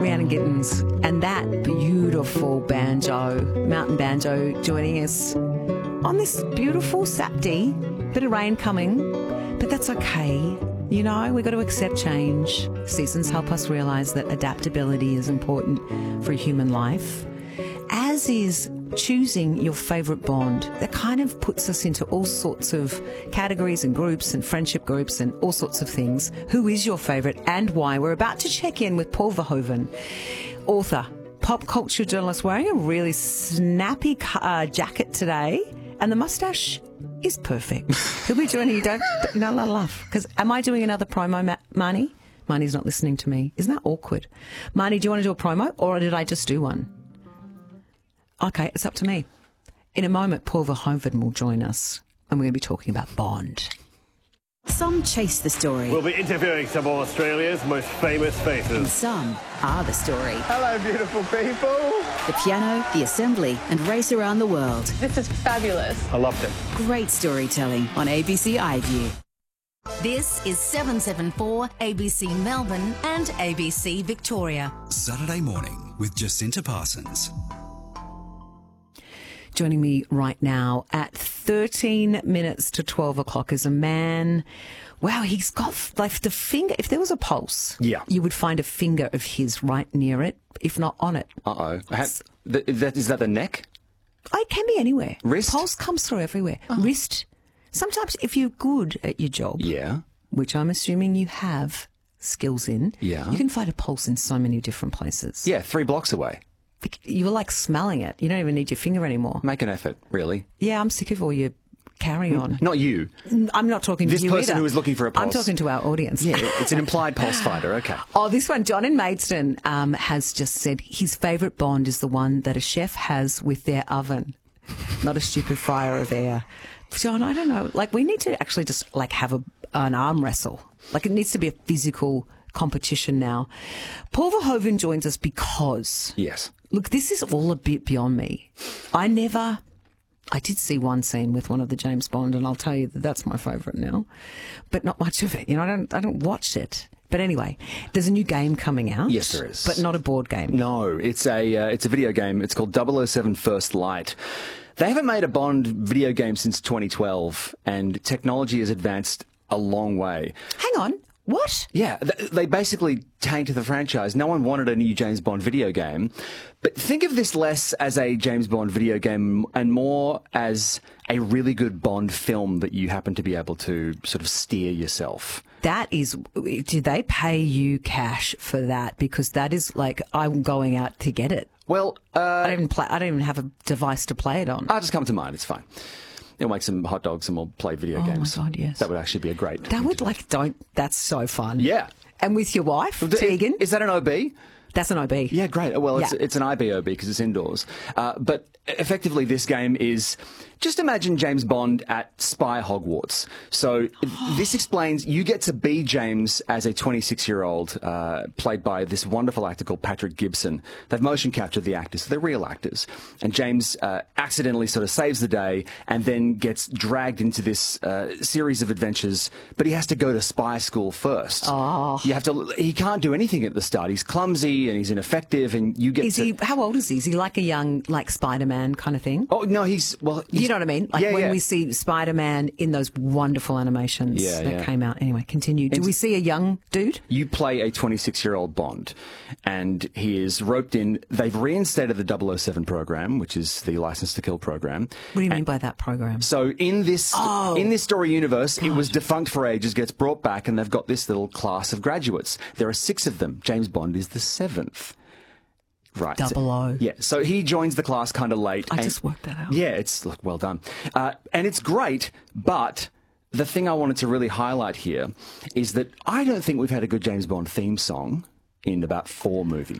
Rhiannon Gittins and that beautiful banjo, mountain banjo, joining us on this beautiful Saturday. Bit of rain coming, but that's okay. You know, we've got to accept change. Seasons help us realise that adaptability is important for human life, as is choosing your favourite bond. That kind of puts us into all sorts of categories and groups and friendship groups and all sorts of things. Who is your favourite and why? We're about to check in with Paul Verhoeven, author, pop culture journalist, wearing a really snappy jacket today, and the moustache is perfect. He'll be joining you. Don't laugh. Because am I doing another promo, Marnie? Marnie's not listening to me. Isn't that awkward? Marnie, do you want to do a promo or did I just do one? Okay, it's up to me. In a moment, Paul Verhoeven will join us and we're going to be talking about Bond. Some chase the story. We'll be interviewing some of Australia's most famous And faces. some are the story. Hello, beautiful people. The piano, the assembly, and race around the world. This is fabulous. I loved it. Great storytelling on ABC iView. This is 774 ABC Melbourne and ABC Victoria. Saturday morning with Jacinta Parsons. Joining me right now at 13 minutes to 12 o'clock is a man. Wow, he's got like the finger. If there was a pulse, Yeah. you would find a finger of his right near it, if not on it. Uh-oh. Is that the neck? It can be anywhere. Wrist? Pulse comes through everywhere. Wrist. Sometimes if you're good at your job, Yeah. which I'm assuming you have skills in, Yeah. you can find a pulse in so many different places. Yeah, 3 blocks away. You're like smelling it. You don't even need your finger anymore. Make an effort, really. Yeah, I'm sick of all your carry on. Not you. I'm not talking This to you person either. who is looking for a pulse. I'm talking to our audience. Yeah, it's an implied pulse finder. Okay. Oh, this one, John in Maidstone has just said his favourite Bond is the one that a chef has with their oven, not a stupid fryer of air. John, I don't know. Like, we need to actually just like have an arm wrestle. Like, it needs to be a physical competition now. Paul Verhoeven joins us because, Yes. look, this is all a bit beyond me. I did see one scene with one of the James Bond, and I'll tell you that that's my favourite now, but not much of it. You know, I don't watch it. But anyway, there's a new game coming out. Yes, there is. But not a board game. No, it's a video game. It's called 007 First Light. They haven't made a Bond video game since 2012, and technology has advanced a long way. Hang on. What? Yeah, they basically tanked the franchise. No one wanted a new James Bond video game. But think of this less as a James Bond video game and more as a really good Bond film that you happen to be able to sort of steer yourself. That is, do they pay you cash for that? Because that is like, I'm going out to get it. Well, I don't even have a device to play it on. I'll just come to mind. It's fine. We'll make some hot dogs and we'll play video games. Oh my God, yes. That would actually be a great. That would that's so fun. Yeah. And with your wife, Tegan? Is that an OB? That's an OB. Yeah, great. Well, Yeah. it's an IBOB because it's indoors. But effectively, this game is just imagine James Bond at Spy Hogwarts. So this explains you get to be James as a 26-year-old, played by this wonderful actor called Patrick Gibson. They've motion captured the actors, so they're real actors. And James accidentally sort of saves the day and then gets dragged into this series of adventures. But he has to go to spy school first. Oh. He can't do anything at the start. He's clumsy and he's ineffective, and you get How old is he? Is he like a young, like Spider-Man kind of thing? Oh no, he's You know what I mean? Like when we see Spider-Man in those wonderful animations that came out. Anyway, continue. Do we see a young dude? You play a 26-year-old Bond, and he is roped in. They've reinstated the 007 program, which is the License to Kill program. What do you mean by that program? So in this story universe, it was defunct for ages, gets brought back, and they've got this little class of graduates. There are 6 of them. James Bond is the 7th. Right. 00. Yeah. So he joins the class kind of late. I just worked that out. Yeah, look, well done. And it's great, but the thing I wanted to really highlight here is that I don't think we've had a good James Bond theme song in about 4 movies.